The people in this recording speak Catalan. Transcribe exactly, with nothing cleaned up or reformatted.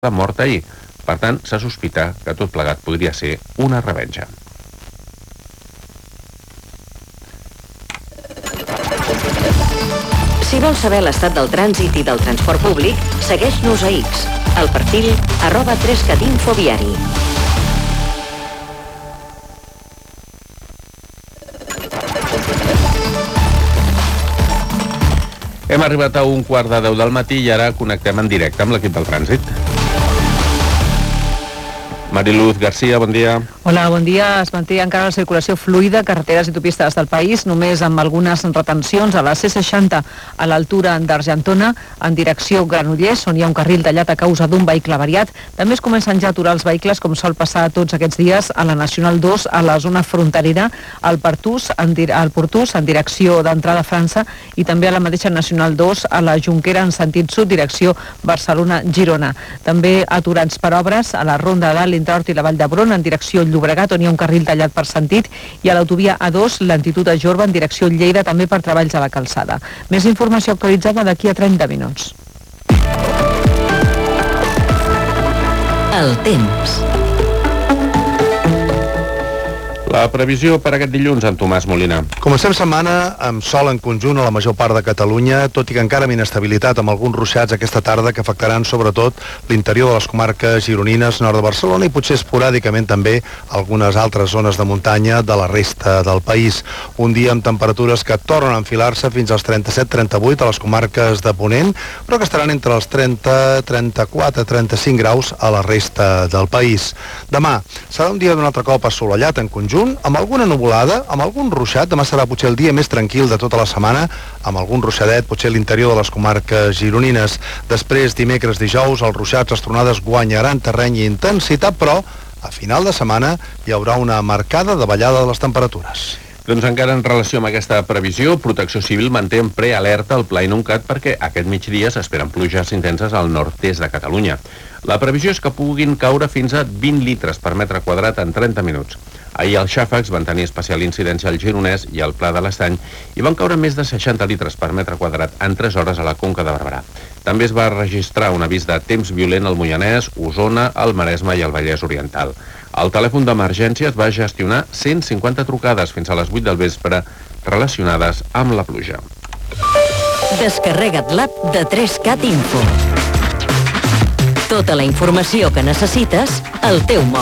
mort ahir. Per tant, se sospita que tot plegat podria ser una revenja. Si vols saber l'estat del trànsit i del transport públic, segueix-nos a X, al perfil arroba trescat infoviari. Hem arribat a un quart de deu del matí i ara connectem en directe amb l'equip del trànsit. Mariluz García, bon dia. Hola, bon dia. Es manté encara la circulació fluida, carreteres i autopistes del país, només amb algunes retencions a la C seixanta a l'altura d'Argentona, en direcció Granollers, on hi ha un carril tallat a causa d'un vehicle avariat. També es comencen ja a aturar els vehicles, com sol passar tots aquests dies, a la Nacional dos, a la zona fronterera, al Pertús, en, al Portús, en direcció d'entrada a França, i també a la mateixa Nacional dos, a la Jonquera, en sentit sud, direcció Barcelona-Girona. També aturats per obres a la Ronda de l'Intrahort i la Vall d'Hebron, en direcció Llobregat, on hi ha un carril tallat per sentit, i a l'autovia A dos, lentitud a Jorba, en direcció Lleida, també per treballs a la calçada. Més informació actualitzada d'aquí a trenta minuts. El temps. La previsió per aquest dilluns, en Tomàs Molina. Comencem setmana amb sol en conjunt a la major part de Catalunya, tot i que encara amb inestabilitat, amb alguns ruixats aquesta tarda que afectaran sobretot l'interior de les comarques gironines, nord de Barcelona, i potser esporàdicament també algunes altres zones de muntanya de la resta del país. Un dia amb temperatures que tornen a enfilar-se fins als trenta-set trenta-vuit a les comarques de Ponent, però que estaran entre els trenta, trenta-quatre, trenta-cinc graus a la resta del país. Demà serà un dia d'un altre cop assolellat en conjunt, amb alguna nuvolada, amb algun ruixat. Demà serà potser el dia més tranquil de tota la setmana, amb algun ruixadet, potser a l'interior de les comarques gironines. Després, dimecres, dijous, els ruixats, les tronades guanyaran terreny i intensitat, però a final de setmana hi haurà una marcada davallada de les temperatures. Doncs encara en relació amb aquesta previsió, Protecció Civil manté en prealerta el Pla Inuncat perquè aquest migdia s'esperen pluges intenses al nord-est de Catalunya. La previsió és que puguin caure fins a vint litres per metre quadrat en trenta minuts. Ahir els xàfecs van tenir especial incidència al Gironès i al Pla de l'Estany i van caure més de seixanta litres per metre quadrat en tres hores a la Conca de Barberà. També es va registrar un avís de temps violent al Moianès, Osona, el Maresme i el Vallès Oriental. El telèfon d'emergències va gestionar cent cinquanta trucades fins a les vuit del vespre relacionades amb la pluja. Descarrega't l'app de trescat Info. Tota la informació que necessites al teu mòbil.